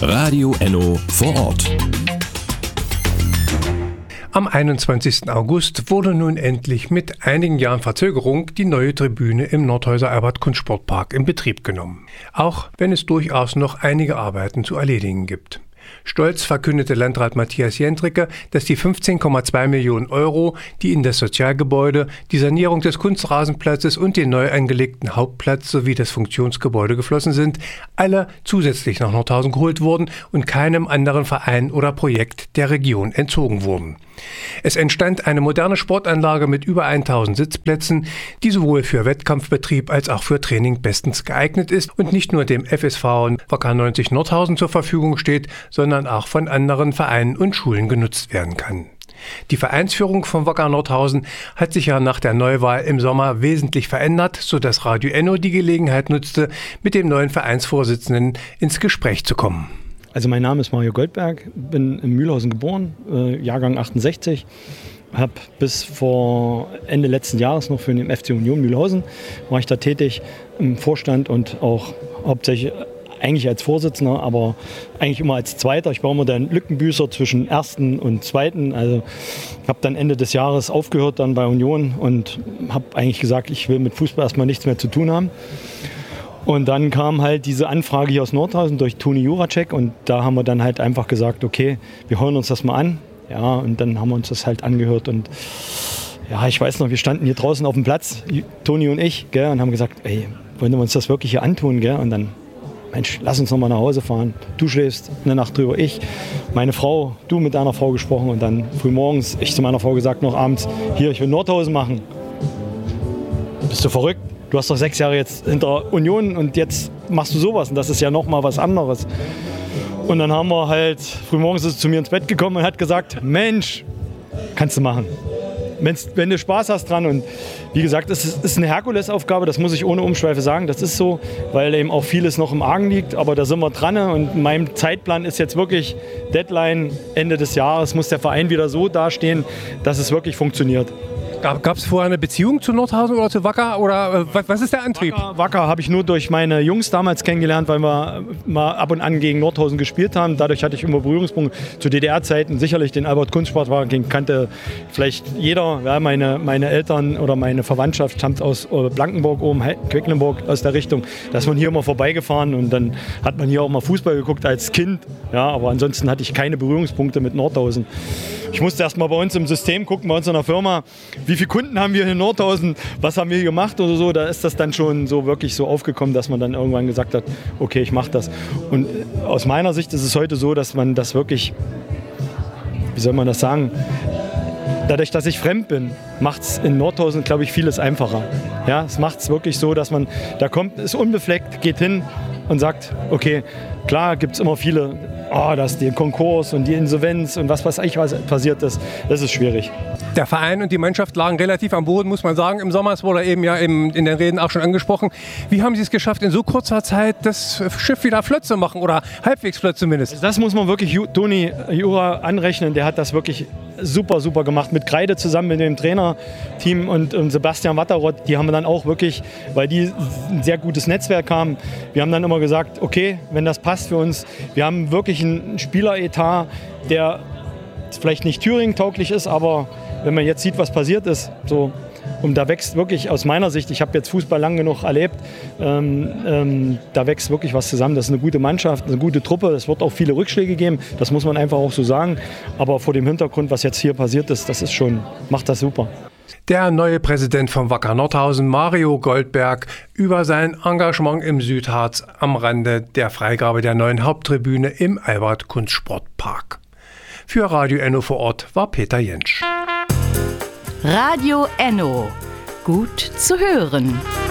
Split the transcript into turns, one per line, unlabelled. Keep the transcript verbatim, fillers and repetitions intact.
Radio Enno vor Ort.
Am einundzwanzigsten August wurde nun endlich mit einigen Jahren Verzögerung die neue Tribüne im Nordhäuser Albert-Kunst-Sportpark in Betrieb genommen. Auch wenn es durchaus noch einige Arbeiten zu erledigen gibt. Stolz verkündete Landrat Matthias Jentricke, dass die fünfzehn Komma zwei Millionen Euro, die in das Sozialgebäude, die Sanierung des Kunstrasenplatzes und den neu angelegten Hauptplatz sowie das Funktionsgebäude geflossen sind, alle zusätzlich nach Nordhausen geholt wurden und keinem anderen Verein oder Projekt der Region entzogen wurden. Es entstand eine moderne Sportanlage mit über tausend Sitzplätzen, die sowohl für Wettkampfbetrieb als auch für Training bestens geeignet ist und nicht nur dem F S V W K neunzig Nordhausen zur Verfügung steht, sondern auch von anderen Vereinen und Schulen genutzt werden kann. Die Vereinsführung von W K Nordhausen hat sich ja nach der Neuwahl im Sommer wesentlich verändert, sodass Radio Enno die Gelegenheit nutzte, mit dem neuen Vereinsvorsitzenden ins Gespräch zu kommen.
Also mein Name ist Mario Goldberg, bin in Mühlhausen geboren, äh, Jahrgang achtundsechzig, habe bis vor Ende letzten Jahres noch für den F C Union Mühlhausen, war ich da tätig im Vorstand und auch hauptsächlich eigentlich als Vorsitzender, aber eigentlich immer als Zweiter. Ich war immer der Lückenbüßer zwischen Ersten und Zweiten. Also habe dann Ende des Jahres aufgehört dann bei Union und habe eigentlich gesagt, ich will mit Fußball erstmal nichts mehr zu tun haben. Und dann kam halt diese Anfrage hier aus Nordhausen durch Toni Juracek und da haben wir dann halt einfach gesagt, okay, wir hören uns das mal an. Ja, und dann haben wir uns das halt angehört und ja, ich weiß noch, wir standen hier draußen auf dem Platz, Toni und ich, gell, und haben gesagt, ey, wollen wir uns das wirklich hier antun, gell? Und dann, Mensch, lass uns noch mal nach Hause fahren. Du schläfst eine Nacht drüber, ich, meine Frau, du mit deiner Frau gesprochen und dann frühmorgens, ich zu meiner Frau gesagt, noch abends, hier, ich will Nordhausen machen. Bist du verrückt? Du hast doch sechs Jahre jetzt hinter Union und jetzt machst du sowas und das ist ja noch mal was anderes. Und dann haben wir halt, frühmorgens ist sie zu mir ins Bett gekommen und hat gesagt, Mensch, kannst du machen. Wenn's, wenn du Spaß hast dran und wie gesagt, es ist, ist eine Herkulesaufgabe, das muss ich ohne Umschweife sagen, das ist so, weil eben auch vieles noch im Argen liegt, aber da sind wir dran und mein Zeitplan ist jetzt wirklich Deadline, Ende des Jahres muss der Verein wieder so dastehen, dass es wirklich funktioniert.
Gab es vorher eine Beziehung zu Nordhausen oder zu W K oder äh, was, was ist der Antrieb?
W K habe ich nur durch meine Jungs damals kennengelernt, weil wir mal ab und an gegen Nordhausen gespielt haben. Dadurch hatte ich immer Berührungspunkte zu D D R-Zeiten. Sicherlich den Albert-Kunst-Sportpark, den kannte vielleicht jeder. Ja, meine, meine Eltern oder meine Verwandtschaft stammt aus Blankenburg oben, Quedlinburg aus der Richtung. Da ist man hier immer vorbeigefahren und dann hat man hier auch mal Fußball geguckt als Kind. Ja, aber ansonsten hatte ich keine Berührungspunkte mit Nordhausen. Ich musste erst mal bei uns im System gucken, bei uns in der Firma, wie viele Kunden haben wir in Nordhausen, was haben wir gemacht oder so. Da ist das dann schon so wirklich so aufgekommen, dass man dann irgendwann gesagt hat, okay, ich mache das. Und aus meiner Sicht ist es heute so, dass man das wirklich, wie soll man das sagen, dadurch, dass ich fremd bin, macht es in Nordhausen, glaube ich, vieles einfacher. Ja, es macht es wirklich so, dass man, da kommt, ist unbefleckt, geht hin und sagt, okay, klar gibt es immer viele, oh, das ist der Konkurs und die Insolvenz und was weiß ich, was passiert ist, das ist schwierig.
Der Verein und die Mannschaft lagen relativ am Boden, muss man sagen. Im Sommer, es wurde eben ja im, in den Reden auch schon angesprochen. Wie haben Sie es geschafft, in so kurzer Zeit das Schiff wieder flott zu machen oder halbwegs flott zumindest?
Das muss man wirklich Toni Jura anrechnen. Der hat das wirklich super, super gemacht. Mit Kreide zusammen mit dem Trainerteam und, und Sebastian Watterott. Die haben dann auch wirklich, weil die ein sehr gutes Netzwerk haben, wir haben dann immer gesagt, okay, wenn das passt für uns, wir haben wirklich einen Spieleretat, der vielleicht nicht Thüringen-tauglich ist, aber wenn man jetzt sieht, was passiert ist, so, und da wächst wirklich aus meiner Sicht, ich habe jetzt Fußball lang genug erlebt, ähm, ähm, da wächst wirklich was zusammen. Das ist eine gute Mannschaft, eine gute Truppe. Es wird auch viele Rückschläge geben, das muss man einfach auch so sagen. Aber vor dem Hintergrund, was jetzt hier passiert ist, das ist schon, macht das super.
Der neue Präsident von W K Nordhausen, Mario Goldberg, über sein Engagement im Südharz am Rande der Freigabe der neuen Haupttribüne im Albert-Kunst-Sportpark. Für Radio Enno vor Ort war Peter Jentsch.
Radio Enno. Gut zu hören.